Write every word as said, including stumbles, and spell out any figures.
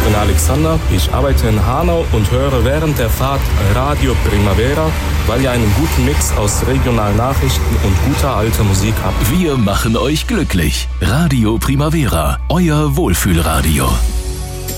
bin Alexander, ich arbeite in Hanau und höre während der Fahrt Radio Primavera, weil ihr einen guten Mix aus regionalen Nachrichten und guter alter Musik habt. Wir machen euch glücklich. Radio Primavera, euer Wohlfühlradio.